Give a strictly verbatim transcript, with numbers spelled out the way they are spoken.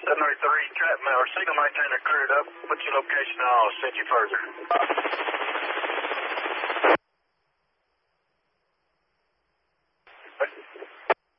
seven three, trap or signal maintainer cleared up. What's your location? I'll send you further.